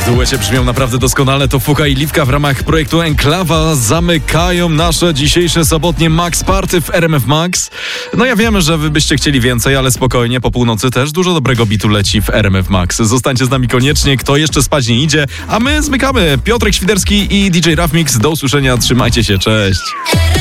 duecie brzmią naprawdę doskonale. To Fucha i Liwka w ramach projektu Enklawa zamykają nasze dzisiejsze sobotnie Max Party w RMF Max. No ja wiem, że wy byście chcieli więcej, ale spokojnie, po północy też dużo dobrego bitu leci w RMF Max. Zostańcie z nami koniecznie, kto jeszcze spać nie idzie, a my zmykamy. Piotrek Świderski i DJ Rafmix. Do usłyszenia, trzymajcie się, cześć.